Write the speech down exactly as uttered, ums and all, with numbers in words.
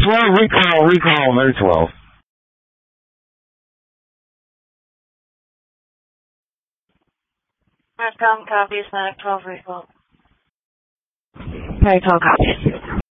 twelve, recall, recall, they're twelve. Redcom copies, Medic twelve recall. Medic twelve copies.